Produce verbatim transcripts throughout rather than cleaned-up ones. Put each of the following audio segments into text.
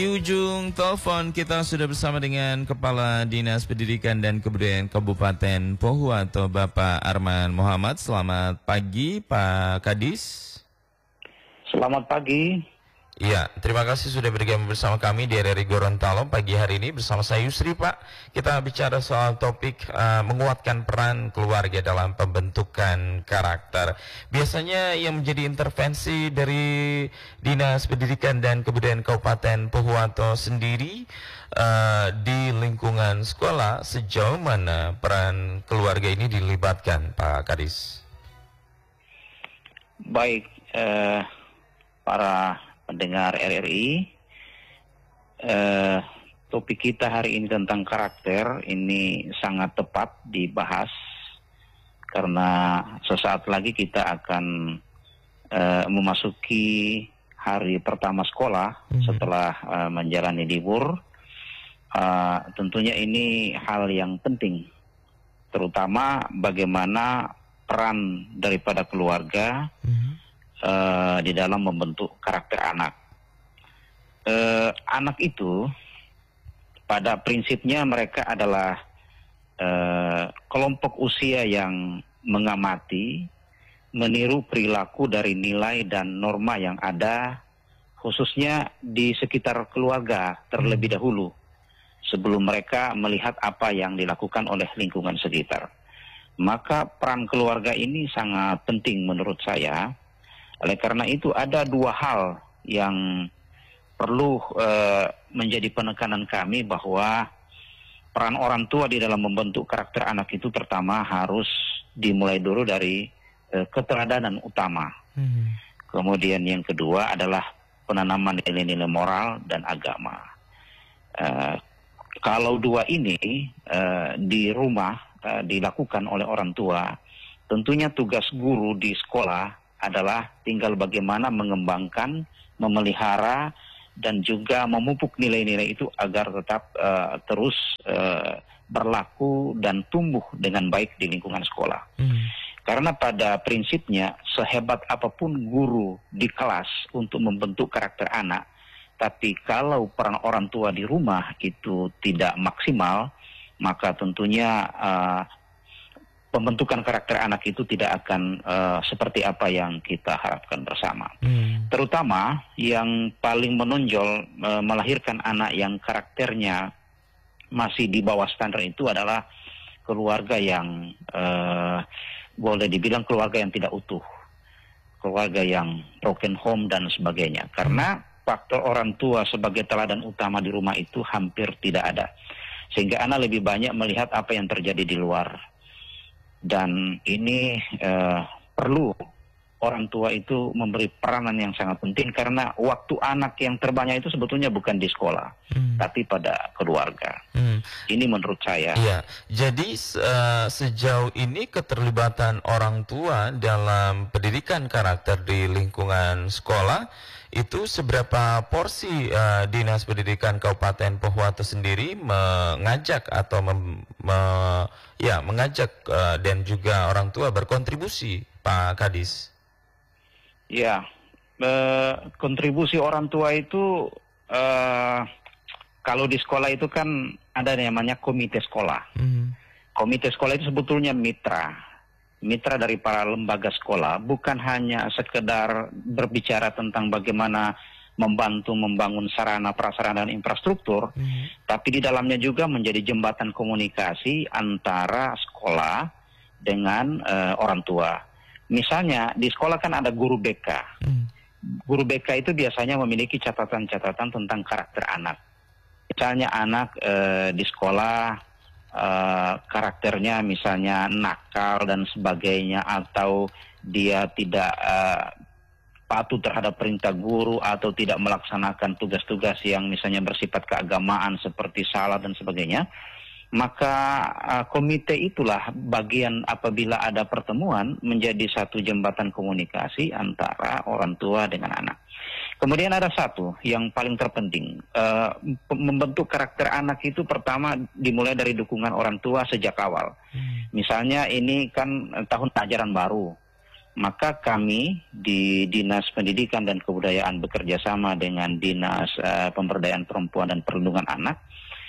Di ujung telepon kita sudah bersama dengan Kepala Dinas Pendidikan dan Kebudayaan Kabupaten Pohua atau Bapak Arman Muhammad. Selamat pagi Pak Kadis. Selamat pagi. Iya, terima kasih sudah bergabung bersama kami di R R I Gorontalo pagi hari ini bersama saya Yusri, Pak. Kita bicara soal topik uh, menguatkan peran keluarga dalam pembentukan karakter. Biasanya yang menjadi intervensi dari Dinas Pendidikan dan Kebudayaan Kabupaten Pohuwato sendiri uh, di lingkungan sekolah, sejauh mana peran keluarga ini dilibatkan, Pak Kadis? Baik, eh, para pendengar R R I, eh, topik kita hari ini tentang karakter ini sangat tepat dibahas karena sesaat lagi kita akan eh, memasuki hari pertama sekolah hmm. setelah eh, menjalani libur. Eh, tentunya ini hal yang penting, terutama bagaimana peran daripada keluarga hmm. Uh, di dalam membentuk karakter anak. Uh, anak itu pada prinsipnya mereka adalah uh, kelompok usia yang mengamati, meniru perilaku dari nilai dan norma yang ada khususnya di sekitar keluarga terlebih dahulu sebelum mereka melihat apa yang dilakukan oleh lingkungan sekitar. Maka peran keluarga ini sangat penting menurut saya. Oleh karena itu ada dua hal yang perlu uh, menjadi penekanan kami bahwa peran orang tua di dalam membentuk karakter anak itu pertama harus dimulai dulu dari uh, keteladanan utama. Hmm. Kemudian yang kedua adalah penanaman nilai-nilai moral dan agama. Uh, kalau dua ini uh, di rumah uh, dilakukan oleh orang tua, tentunya tugas guru di sekolah adalah tinggal bagaimana mengembangkan, memelihara, dan juga memupuk nilai-nilai itu agar tetap uh, terus uh, berlaku dan tumbuh dengan baik di lingkungan sekolah. Hmm. Karena pada prinsipnya sehebat apapun guru di kelas untuk membentuk karakter anak, tapi kalau peran orang tua di rumah itu tidak maksimal, maka tentunya uh, pembentukan karakter anak itu tidak akan uh, seperti apa yang kita harapkan bersama. Hmm. Terutama yang paling menonjol uh, melahirkan anak yang karakternya masih di bawah standar itu adalah keluarga yang uh, boleh dibilang keluarga yang tidak utuh, keluarga yang broken home dan sebagainya. Karena faktor orang tua sebagai teladan utama di rumah itu hampir tidak ada. Sehingga anak lebih banyak melihat apa yang terjadi di luar. Dan ini eh, perlu orang tua itu memberi peranan yang sangat penting karena waktu anak yang terbanyak itu sebetulnya bukan di sekolah, hmm. tapi pada keluarga. Hmm. Ini menurut saya. Iya. Jadi uh, sejauh ini keterlibatan orang tua dalam pendidikan karakter di lingkungan sekolah itu seberapa porsi uh, Dinas Pendidikan Kabupaten Pohuwato sendiri mengajak atau mem, me, ya mengajak uh, dan juga orang tua berkontribusi, Pak Kadis? Ya, uh, kontribusi orang tua itu uh, kalau di sekolah itu kan ada namanya komite sekolah. Mm. Komite sekolah itu sebetulnya mitra. Mitra dari para lembaga sekolah bukan hanya sekedar berbicara tentang bagaimana membantu membangun sarana prasarana dan infrastruktur, mm-hmm. tapi di dalamnya juga menjadi jembatan komunikasi antara sekolah dengan uh, orang tua. Misalnya di sekolah kan ada guru B K. Mm. Guru B K itu biasanya memiliki catatan-catatan tentang karakter anak. Misalnya anak uh, di sekolah Uh, karakternya misalnya nakal dan sebagainya, atau dia tidak uh, patuh terhadap perintah guru atau tidak melaksanakan tugas-tugas yang misalnya bersifat keagamaan seperti salat dan sebagainya, maka uh, komite itulah bagian apabila ada pertemuan menjadi satu jembatan komunikasi antara orang tua dengan anak. Kemudian ada satu yang paling terpenting, uh, membentuk karakter anak itu pertama dimulai dari dukungan orang tua sejak awal. Hmm. Misalnya ini kan tahun ajaran baru, maka kami di Dinas Pendidikan dan Kebudayaan bekerja sama dengan Dinas uh, Pemberdayaan Perempuan dan Perlindungan Anak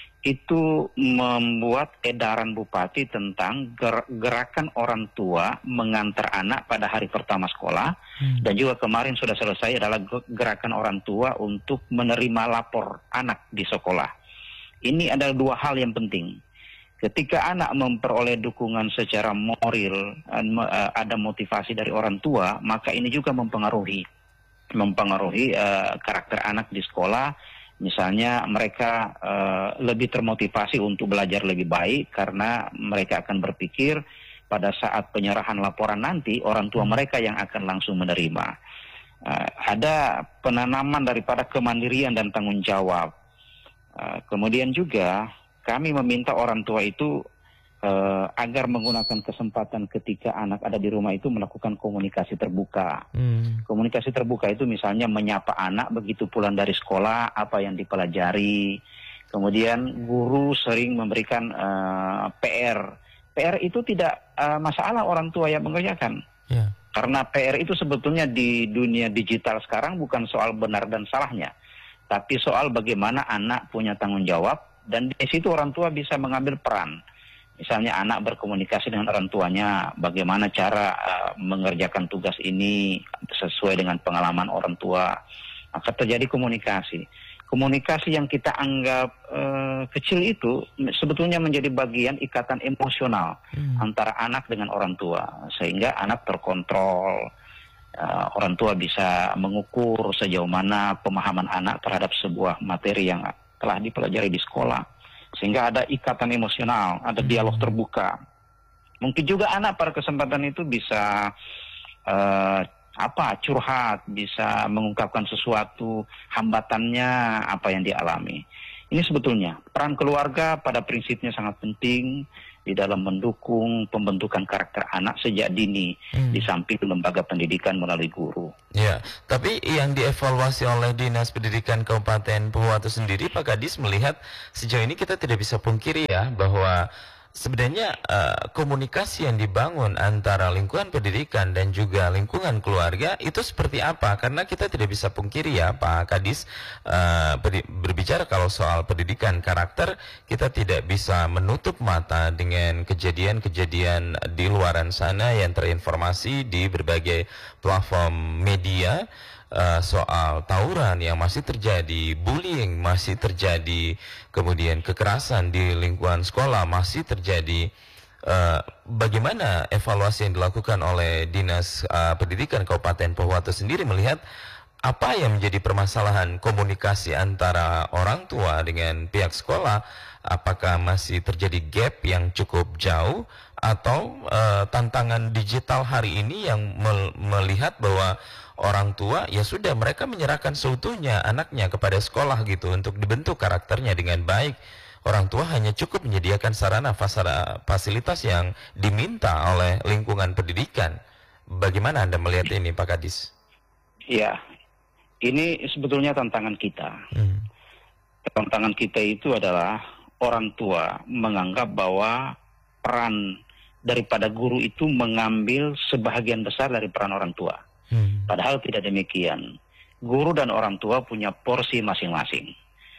itu membuat edaran Bupati tentang ger gerakan orang tua mengantar anak pada hari pertama sekolah, hmm. dan juga kemarin sudah selesai adalah gerakan orang tua untuk menerima lapor anak di sekolah. Ini adalah dua hal yang penting. Ketika anak memperoleh dukungan secara moral, ada motivasi dari orang tua, maka ini juga mempengaruhi, mempengaruhi uh, karakter anak di sekolah. Misalnya mereka uh, lebih termotivasi untuk belajar lebih baik karena mereka akan berpikir pada saat penyerahan laporan nanti orang tua mereka yang akan langsung menerima. Uh, ada penanaman daripada kemandirian dan tanggung jawab. Uh, kemudian juga kami meminta orang tua itu uh, agar menggunakan kesempatan ketika anak ada di rumah itu melakukan komunikasi terbuka. Hmm. Komunikasi terbuka itu misalnya menyapa anak begitu pulang dari sekolah, apa yang dipelajari. Kemudian guru sering memberikan uh, P R. P R itu tidak uh, masalah orang tua yang mengerjakan. Yeah. Karena P R itu sebetulnya di dunia digital sekarang bukan soal benar dan salahnya, tapi soal bagaimana anak punya tanggung jawab. Dan di situ orang tua bisa mengambil peran. Misalnya anak berkomunikasi dengan orang tuanya, bagaimana cara uh, mengerjakan tugas ini sesuai dengan pengalaman orang tua. Maka terjadi komunikasi. Komunikasi yang kita anggap uh, kecil itu sebetulnya menjadi bagian ikatan emosional hmm. antara anak dengan orang tua. Sehingga anak terkontrol. Uh, orang tua bisa mengukur sejauh mana pemahaman anak terhadap sebuah materi yang telah dipelajari di sekolah, sehingga ada ikatan emosional, ada dialog terbuka. Mungkin juga anak pada kesempatan itu bisa uh, apa curhat, bisa mengungkapkan sesuatu hambatannya apa yang dialami. Ini sebetulnya peran keluarga pada prinsipnya sangat penting di dalam mendukung pembentukan karakter anak sejak dini, hmm. di samping lembaga pendidikan melalui guru. Ya, tapi yang dievaluasi oleh Dinas Pendidikan Kabupaten Pohuwato sendiri, Pak Kadis, melihat sejauh ini kita tidak bisa pungkiri ya bahwa sebenarnya uh, komunikasi yang dibangun antara lingkungan pendidikan dan juga lingkungan keluarga itu seperti apa? Karena kita tidak bisa pungkiri ya Pak Kadis, uh, berbicara kalau soal pendidikan karakter, kita tidak bisa menutup mata dengan kejadian-kejadian di luaran sana yang terinformasi di berbagai platform media. Uh, soal tawuran yang masih terjadi, bullying masih terjadi, kemudian kekerasan di lingkungan sekolah masih terjadi. Uh, bagaimana evaluasi yang dilakukan oleh Dinas uh, Pendidikan Kabupaten Pohuwato sendiri melihat apa yang menjadi permasalahan komunikasi antara orang tua dengan pihak sekolah? Apakah masih terjadi gap yang cukup jauh atau uh, tantangan digital hari ini yang mel melihat bahwa orang tua ya sudah mereka menyerahkan seutuhnya anaknya kepada sekolah gitu untuk dibentuk karakternya dengan baik. Orang tua hanya cukup menyediakan sarana fasilitas yang diminta oleh lingkungan pendidikan. Bagaimana Anda melihat ini Pak Kadis? Ya, ini sebetulnya tantangan kita. Hmm. Tantangan kita itu adalah orang tua menganggap bahwa peran daripada guru itu mengambil sebahagian besar dari peran orang tua. Hmm. Padahal tidak demikian. Guru dan orang tua punya porsi masing-masing.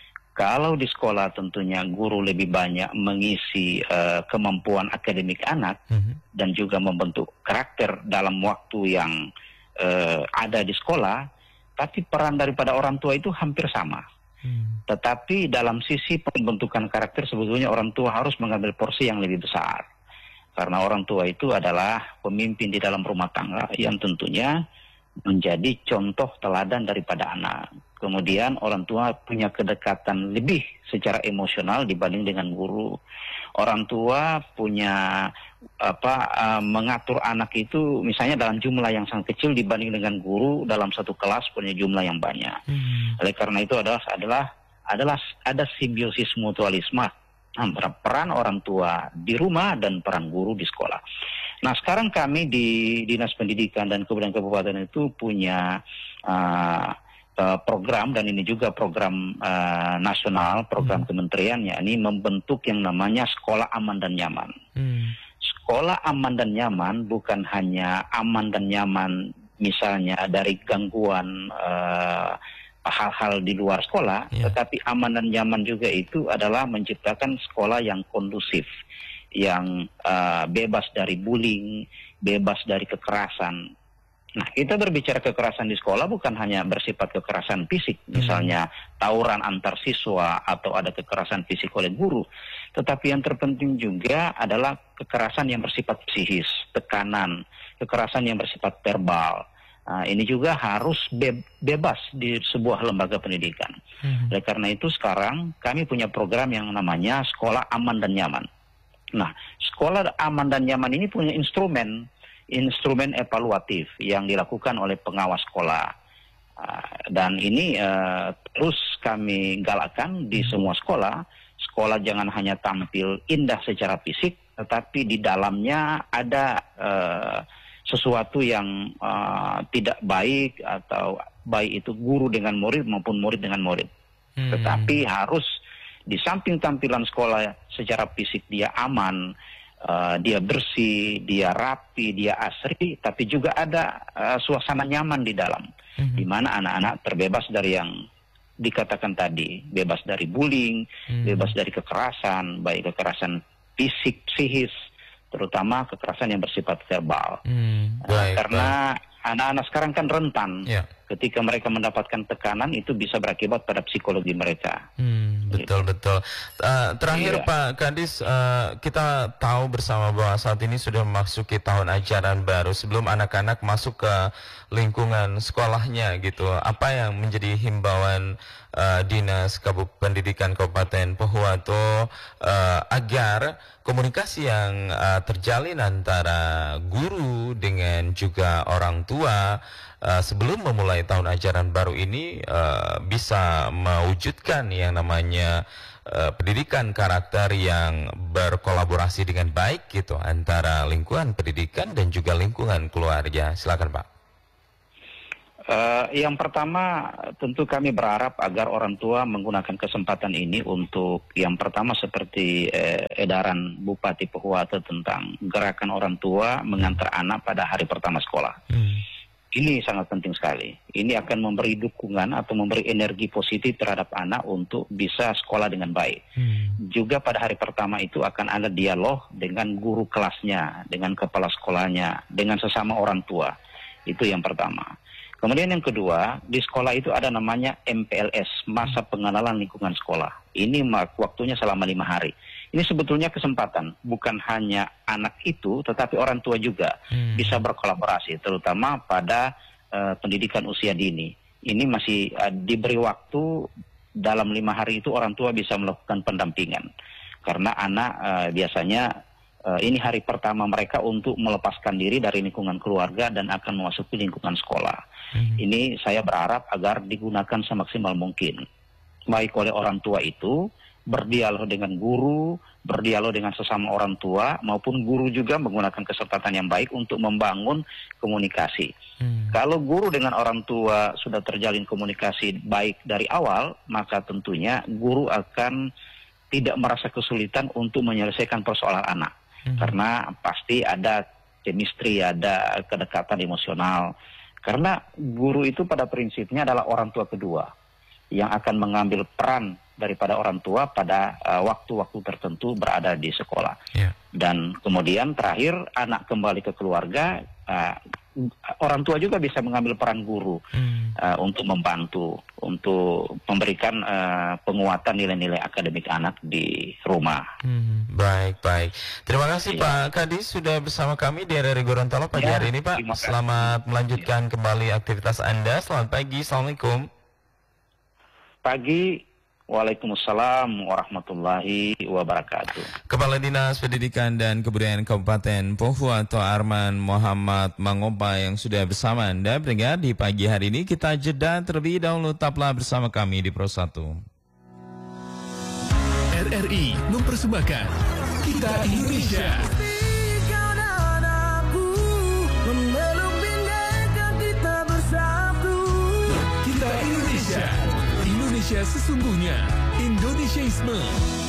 Kalau di sekolah tentunya guru lebih banyak mengisi uh, kemampuan akademik anak hmm. dan juga membentuk karakter dalam waktu yang uh, ada di sekolah, tapi peran daripada orang tua itu hampir sama. Hmm. Tetapi dalam sisi pembentukan karakter sebetulnya orang tua harus mengambil porsi yang lebih besar. Karena orang tua itu adalah pemimpin di dalam rumah tangga yang tentunya menjadi contoh teladan daripada anak. Kemudian orang tua punya kedekatan lebih secara emosional dibanding dengan guru. Orang tua punya apa uh, mengatur anak itu misalnya dalam jumlah yang sangat kecil dibanding dengan guru dalam satu kelas punya jumlah yang banyak. Hmm. Oleh karena itu adalah adalah adalah ada simbiosis mutualisme antara peran orang tua di rumah dan peran guru di sekolah. Nah, sekarang kami di Dinas Pendidikan dan Kebudayaan Kabupaten itu punya uh, uh, program, dan ini juga program uh, nasional, program hmm. kementerian, yakni membentuk yang namanya Sekolah Aman dan Nyaman. Hmm. sekolah aman dan nyaman bukan hanya aman dan nyaman misalnya dari gangguan uh, hal-hal di luar sekolah, yeah. tetapi aman dan nyaman juga itu adalah menciptakan sekolah yang kondusif, yang uh, bebas dari bullying, bebas dari kekerasan. Nah, kita berbicara kekerasan di sekolah bukan hanya bersifat kekerasan fisik, misalnya tawuran antar siswa atau ada kekerasan fisik oleh guru, tetapi yang terpenting juga adalah kekerasan yang bersifat psikis, tekanan, kekerasan yang bersifat verbal. Nah, ini juga harus be bebas di sebuah lembaga pendidikan. Hmm. Oleh karena itu sekarang kami punya program yang namanya Sekolah Aman dan Nyaman. Nah, Sekolah Aman dan Nyaman ini punya instrumen, instrumen evaluatif yang dilakukan oleh pengawas sekolah. Uh, dan ini uh, terus kami galakkan di semua sekolah. Sekolah jangan hanya tampil indah secara fisik, tetapi di dalamnya ada Uh, sesuatu yang uh, tidak baik atau baik itu guru dengan murid maupun murid dengan murid. Hmm. Tetapi harus di samping tampilan sekolah secara fisik dia aman, uh, dia bersih, dia rapi, dia asri, tapi juga ada uh, suasana nyaman di dalam, hmm. di mana anak-anak terbebas dari yang dikatakan tadi, bebas dari bullying, hmm. bebas dari kekerasan, baik kekerasan fisik, psikis, terutama kekerasan yang bersifat verbal. Hmm, baik, karena anak-anak sekarang kan rentan. Ya. Ketika mereka mendapatkan tekanan itu bisa berakibat pada psikologi mereka. Hmm, betul betul. Uh, terakhir iya. Pak Kadis, uh, kita tahu bersama bahwa saat ini sudah memasuki tahun ajaran baru. Sebelum anak-anak masuk ke lingkungan sekolahnya gitu, apa yang menjadi himbauan uh, Dinas Kabupaten Pendidikan Kabupaten Pohuwato uh, agar komunikasi yang uh, terjalin antara guru dengan juga orang tua uh, sebelum memulai tahun ajaran baru ini uh, bisa mewujudkan yang namanya uh, pendidikan karakter yang berkolaborasi dengan baik gitu antara lingkungan pendidikan dan juga lingkungan keluarga. Silakan Pak. Uh, yang pertama tentu kami berharap agar orang tua menggunakan kesempatan ini untuk yang pertama seperti eh, edaran Bupati Pohuwato tentang gerakan orang tua mengantar anak pada hari pertama sekolah. Hmm. Ini sangat penting sekali. Ini akan memberi dukungan atau memberi energi positif terhadap anak untuk bisa sekolah dengan baik. Hmm. Juga pada hari pertama itu akan ada dialog dengan guru kelasnya, dengan kepala sekolahnya, dengan sesama orang tua. Itu yang pertama. Kemudian yang kedua, di sekolah itu ada namanya M P L S, Masa Pengenalan Lingkungan Sekolah. Ini waktunya selama lima hari. Ini sebetulnya kesempatan, bukan hanya anak itu, tetapi orang tua juga hmm. bisa berkolaborasi, terutama pada uh, pendidikan usia dini. Ini masih uh, diberi waktu, dalam lima hari itu orang tua bisa melakukan pendampingan. Karena anak uh, biasanya Uh, ini hari pertama mereka untuk melepaskan diri dari lingkungan keluarga dan akan memasuki lingkungan sekolah. Mm-hmm. Ini saya berharap agar digunakan semaksimal mungkin. Baik oleh orang tua itu, berdialog dengan guru, berdialog dengan sesama orang tua, maupun guru juga menggunakan kesempatan yang baik untuk membangun komunikasi. Mm. Kalau guru dengan orang tua sudah terjalin komunikasi baik dari awal, maka tentunya guru akan tidak merasa kesulitan untuk menyelesaikan persoalan anak. Hmm. Karena pasti ada chemistry, ada kedekatan emosional. Karena guru itu pada prinsipnya adalah orang tua kedua yang akan mengambil peran daripada orang tua pada waktu-waktu uh, tertentu berada di sekolah. Yeah. Dan kemudian terakhir anak kembali ke keluarga, uh, orang tua juga bisa mengambil peran guru hmm. uh, untuk membantu, untuk memberikan uh, penguatan nilai-nilai akademik anak di rumah. Hmm. Baik, baik. Terima kasih ya. Pak Kadis sudah bersama kami di R R I Gorontalo pagi ya, hari ini Pak. Selamat melanjutkan ya. kembali aktivitas Anda. Selamat pagi, Assalamualaikum. Pagi. Waalaikumsalam warahmatullahi wabarakatuh. Kepala Dinas Pendidikan dan Kebudayaan Kabupaten Pohuwato Arman Muhammad Mangopa yang sudah bersama Anda berdengar di pagi hari ini. Kita jeda terlebih dahulu, tetaplah bersama kami di Pro satu. R R I mempersembahkan Kita Indonesia. Kita Indonesia. Indonesia sesungguhnya, Indonesiaisme.